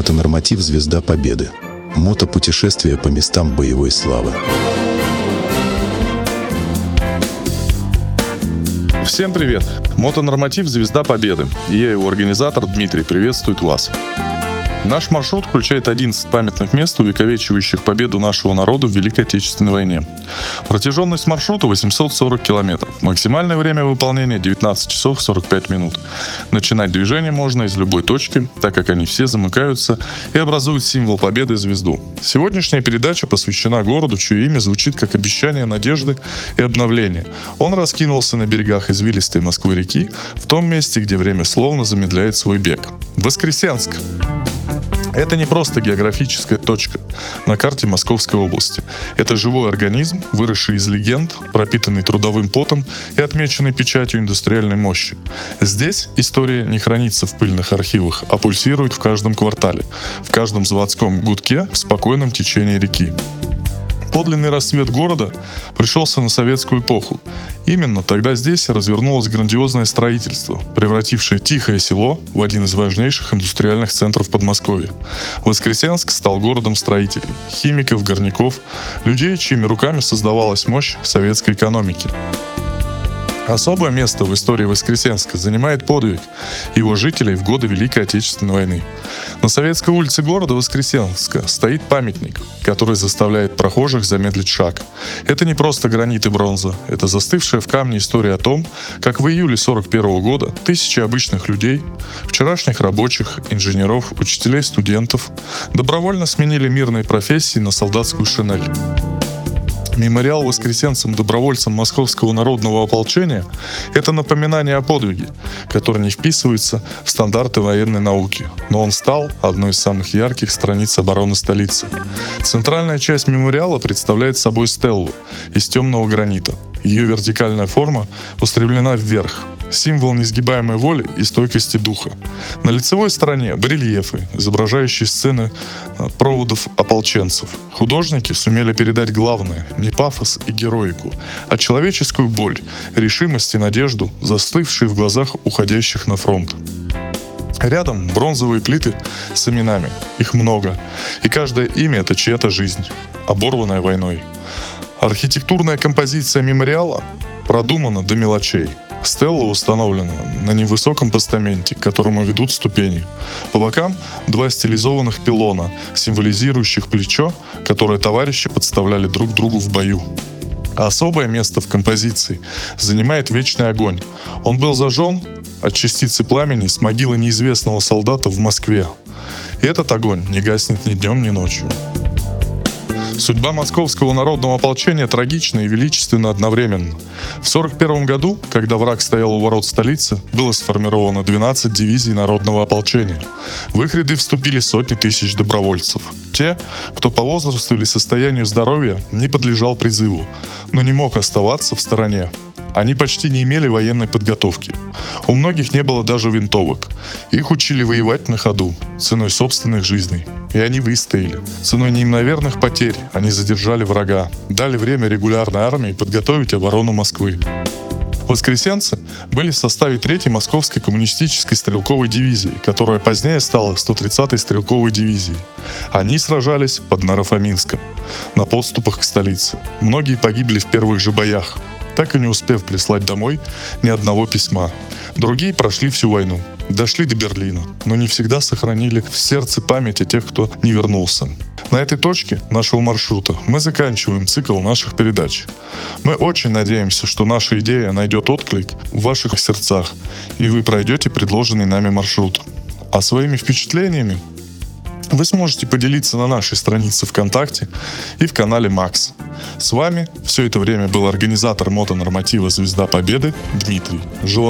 Мотонорматив «Звезда Победы». Мотопутешествие по местам боевой славы. Всем привет! Мотонорматив «Звезда Победы» и я, его организатор Дмитрий, приветствует вас. Наш маршрут включает 11 памятных мест, увековечивающих победу нашего народа в Великой Отечественной войне. Протяженность маршрута 840 километров. Максимальное время выполнения 19 часов 45 минут. Начинать движение можно из любой точки, так как они все замыкаются и образуют символ победы — звезду. Сегодняшняя передача посвящена городу, чье имя звучит как обещание надежды и обновления. Он раскинулся на берегах извилистой Москвы-реки, в том месте, где время словно замедляет свой бег. Воскресенск. Это не просто географическая точка на карте Московской области. Это живой организм, выросший из легенд, пропитанный трудовым потом и отмеченный печатью индустриальной мощи. Здесь история не хранится в пыльных архивах, а пульсирует в каждом квартале, в каждом заводском гудке, в спокойном течении реки. Подлинный расцвет города пришелся на советскую эпоху. Именно тогда здесь развернулось грандиозное строительство, превратившее тихое село в один из важнейших индустриальных центров Подмосковья. Воскресенск стал городом строителей, химиков, горняков, людей, чьими руками создавалась мощь советской экономики. Особое место в истории Воскресенска занимает подвиг его жителей в годы Великой Отечественной войны. На Советской улице города Воскресенска стоит памятник, который заставляет прохожих замедлить шаг. Это не просто гранит и бронза, это застывшая в камне история о том, как в июле 1941 года тысячи обычных людей, вчерашних рабочих, инженеров, учителей, студентов, добровольно сменили мирные профессии на солдатскую шинель. Мемориал воскресенцам-добровольцам Московского народного ополчения – это напоминание о подвиге, который не вписывается в стандарты военной науки, но он стал одной из самых ярких страниц обороны столицы. Центральная часть мемориала представляет собой стеллу из темного гранита. Ее вертикальная форма устремлена вверх, символ несгибаемой воли и стойкости духа. На лицевой стороне барельефы, изображающие сцены проводов ополченцев. Художники сумели передать главное – не пафос и героику, а человеческую боль, решимость и надежду, застывшие в глазах уходящих на фронт. Рядом бронзовые плиты с именами. Их много. И каждое имя – это чья-то жизнь, оборванная войной. Архитектурная композиция мемориала продумана до мелочей. Стелла установлена на невысоком постаменте, к которому ведут ступени. По бокам 2 стилизованных пилона, символизирующих плечо, которое товарищи подставляли друг другу в бою. А особое место в композиции занимает вечный огонь. Он был зажжен от частицы пламени с могилы неизвестного солдата в Москве. И этот огонь не гаснет ни днем, ни ночью. Судьба Московского народного ополчения трагична и величественна одновременно. В 1941 году, когда враг стоял у ворот столицы, было сформировано 12 дивизий народного ополчения. В их ряды вступили сотни тысяч добровольцев. Те, кто по возрасту или состоянию здоровья не подлежал призыву, но не мог оставаться в стороне. Они почти не имели военной подготовки. У многих не было даже винтовок. Их учили воевать на ходу, ценой собственных жизней. И они выстояли. Ценой неимоверных потерь они задержали врага, дали время регулярной армии подготовить оборону Москвы. Воскресенцы были в составе 3-й Московской коммунистической стрелковой дивизии, которая позднее стала 130-й стрелковой дивизией. Они сражались под Наро-Фоминском, на подступах к столице. Многие погибли в первых же боях, так и не успев прислать домой ни одного письма. Другие прошли всю войну, дошли до Берлина, но не всегда сохранили в сердце память о тех, кто не вернулся. На этой точке нашего маршрута мы заканчиваем цикл наших передач. Мы очень надеемся, что наша идея найдет отклик в ваших сердцах, и вы пройдете предложенный нами маршрут. А своими впечатлениями вы сможете поделиться на нашей странице ВКонтакте и в канале Макс. С вами все это время был организатор мотонорматива «Звезда Победы» Дмитрий.